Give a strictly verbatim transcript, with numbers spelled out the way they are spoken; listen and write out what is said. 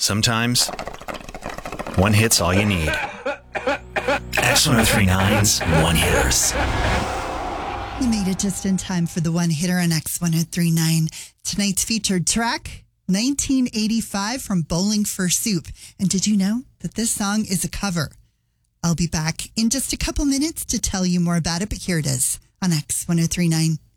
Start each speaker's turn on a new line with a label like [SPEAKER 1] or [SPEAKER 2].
[SPEAKER 1] Sometimes, one hit's all you need. X one oh three nine's One Hitters.
[SPEAKER 2] You made it just in time for the one hitter on X one oh three nine. Tonight's featured track, nineteen eighty-five from Bowling for Soup. And did you know that this song is a cover? I'll be back in just a couple minutes to tell you more about it, but here it is on X one oh three nine.